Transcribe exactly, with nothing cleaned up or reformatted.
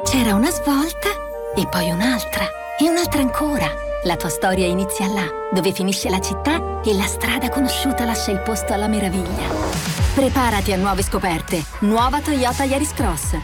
C'era una svolta e poi un'altra e un'altra ancora. La tua storia inizia là, dove finisce la città e la strada conosciuta lascia il posto alla meraviglia. Preparati a nuove scoperte. Nuova Toyota Yaris Cross.